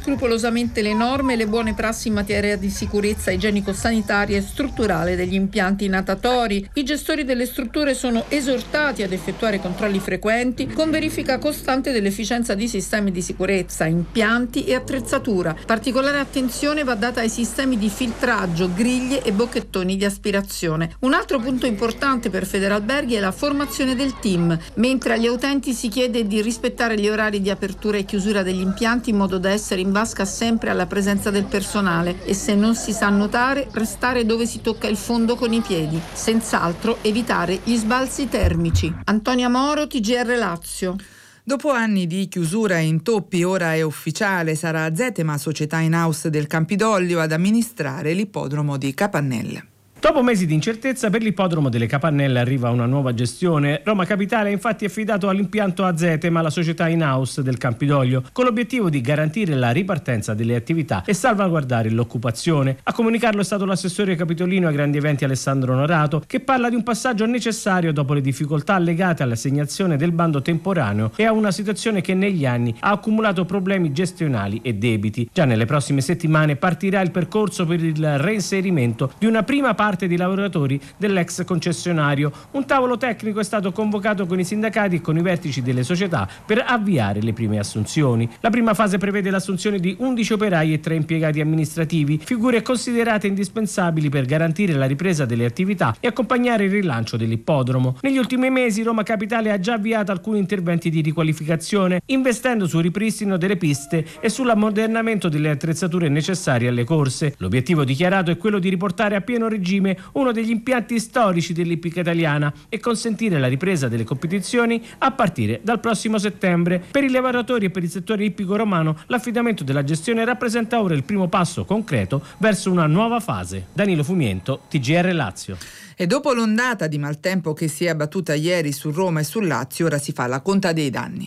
scrupolosamente le norme e le buone prassi in materia di sicurezza igienico-sanitaria e strutturale degli impianti natatori. I gestori delle strutture sono esortati ad effettuare controlli frequenti con verifica costante dell'efficienza di sistemi di sicurezza, impianti e attrezzatura. Particolare attenzione va data ai sistemi di filtraggio, griglie e bocchettoni di aspirazione. Un altro punto importante per Federalberghi è la formazione del team, mentre agli utenti si chiede di rispettare gli orari di apertura e chiusura degli impianti in modo da essere in vasca sempre alla presenza del personale e, se non si sa nuotare, restare dove si tocca il fondo con i piedi. Senz'altro evitare gli sbalzi termici. Antonia Moro, TGR Lazio. Dopo anni di chiusura e intoppi, ora è ufficiale, sarà Zetema, società in house del Campidoglio, ad amministrare l'ippodromo di Capannelle. Dopo mesi di incertezza, per l'ippodromo delle Capannelle arriva una nuova gestione. Roma Capitale ha infatti affidato all'impianto a Zetema, la società in house del Campidoglio, con l'obiettivo di garantire la ripartenza delle attività e salvaguardare l'occupazione. A comunicarlo è stato l'assessore capitolino ai grandi eventi Alessandro Onorato, che parla di un passaggio necessario dopo le difficoltà legate all'assegnazione del bando temporaneo e a una situazione che negli anni ha accumulato problemi gestionali e debiti. Già nelle prossime settimane partirà il percorso per il reinserimento di una prima parte di lavoratori dell'ex concessionario. Un tavolo tecnico è stato convocato con i sindacati e con i vertici delle società per avviare le prime assunzioni. La prima fase prevede l'assunzione di 11 operai e 3 impiegati amministrativi, figure considerate indispensabili per garantire la ripresa delle attività e accompagnare il rilancio dell'ippodromo. Negli ultimi mesi Roma Capitale ha già avviato alcuni interventi di riqualificazione, investendo sul ripristino delle piste e sull'ammodernamento delle attrezzature necessarie alle corse. L'obiettivo dichiarato è quello di riportare a pieno regime uno degli impianti storici dell'ippica italiana e consentire la ripresa delle competizioni a partire dal prossimo settembre. Per i lavoratori e per il settore ippico romano l'affidamento della gestione rappresenta ora il primo passo concreto verso una nuova fase. Danilo Fumiento, TGR Lazio. E dopo l'ondata di maltempo che si è abbattuta ieri su Roma e sul Lazio, ora si fa la conta dei danni.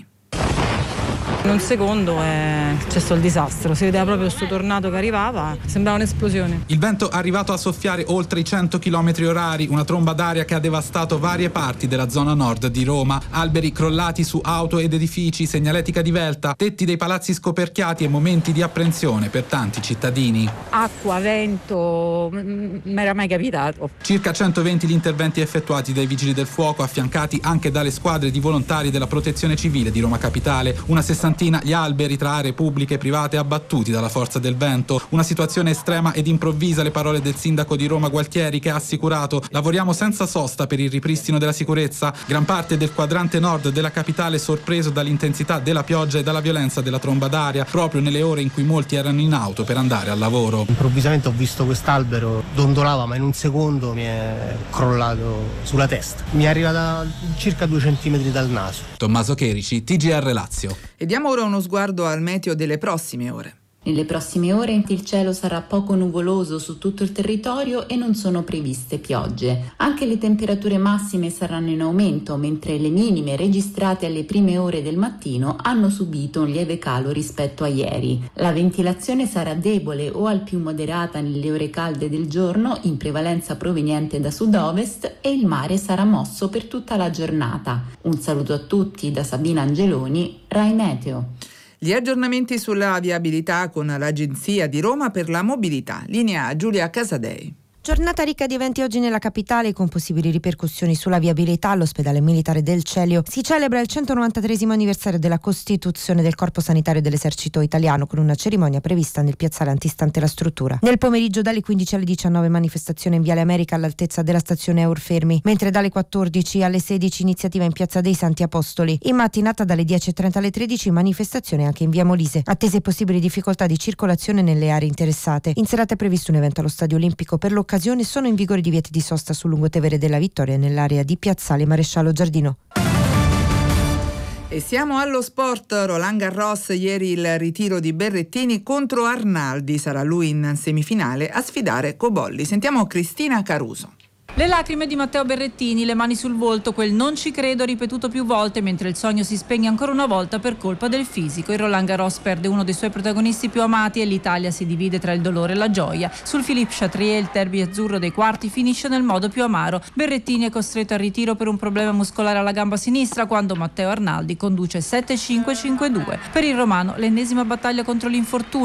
In un secondo è successo il disastro, si vedeva proprio questo tornado che arrivava, sembrava un'esplosione. Il vento è arrivato a soffiare oltre i 100 km/h, una tromba d'aria che ha devastato varie parti della zona nord di Roma, alberi crollati su auto ed edifici, segnaletica divelta, tetti dei palazzi scoperchiati e momenti di apprensione per tanti cittadini. Acqua, vento, non mi era mai capitato. Circa 120 gli interventi effettuati dai vigili del fuoco, affiancati anche dalle squadre di volontari della Protezione Civile di Roma Capitale, una sessantina gli alberi tra aree pubbliche e private abbattuti dalla forza del vento. Una situazione estrema ed improvvisa, le parole del sindaco di Roma Gualtieri, che ha assicurato: lavoriamo senza sosta per il ripristino della sicurezza. Gran parte del quadrante nord della capitale sorpreso dall'intensità della pioggia e dalla violenza della tromba d'aria, proprio nelle ore in cui molti erano in auto per andare al lavoro. Improvvisamente ho visto quest'albero, dondolava, ma in un secondo mi è crollato sulla testa. Mi è arrivata circa 2 centimetri dal naso. Tommaso Cherici, TGR Lazio. E diamo ora uno sguardo al meteo delle prossime ore. Nelle prossime ore il cielo sarà poco nuvoloso su tutto il territorio e non sono previste piogge. Anche le temperature massime saranno in aumento, mentre le minime registrate alle prime ore del mattino hanno subito un lieve calo rispetto a ieri. La ventilazione sarà debole o al più moderata nelle ore calde del giorno, in prevalenza proveniente da sud-ovest, e il mare sarà mosso per tutta la giornata. Un saluto a tutti da Sabina Angeloni, Rai Meteo. Gli aggiornamenti sulla viabilità con l'Agenzia di Roma per la Mobilità. Linea Giulia Casadei. Giornata ricca di eventi oggi nella capitale, con possibili ripercussioni sulla viabilità. All'ospedale militare del Celio si celebra il 193° anniversario della costituzione del Corpo Sanitario dell'Esercito Italiano, con una cerimonia prevista nel piazzale antistante la struttura. Nel pomeriggio dalle 15 alle 19 manifestazione in Viale America all'altezza della stazione Eurfermi, mentre dalle 14 alle 16 iniziativa in Piazza dei Santi Apostoli. In mattinata dalle 10:30 alle 13 manifestazione anche in Via Molise. Attese possibili difficoltà di circolazione nelle aree interessate. In serata è previsto un evento allo Stadio Olimpico. Per l'occasione sono in vigore divieti di sosta sul lungotevere della Vittoria nell'area di Piazzale Maresciallo Giardino. E siamo allo sport. Roland Garros, ieri il ritiro di Berrettini contro Arnaldi. Sarà lui in semifinale a sfidare Cobolli. Sentiamo Cristina Caruso. Le lacrime di Matteo Berrettini, le mani sul volto, quel non ci credo ripetuto più volte, mentre il sogno si spegne ancora una volta per colpa del fisico. Il Roland Garros perde uno dei suoi protagonisti più amati e l'Italia si divide tra il dolore e la gioia. Sul Philippe Chatrier il derby azzurro dei quarti finisce nel modo più amaro. Berrettini è costretto al ritiro per un problema muscolare alla gamba sinistra, quando Matteo Arnaldi conduce 7-5-5-2. Per il romano l'ennesima battaglia contro l'infortunio.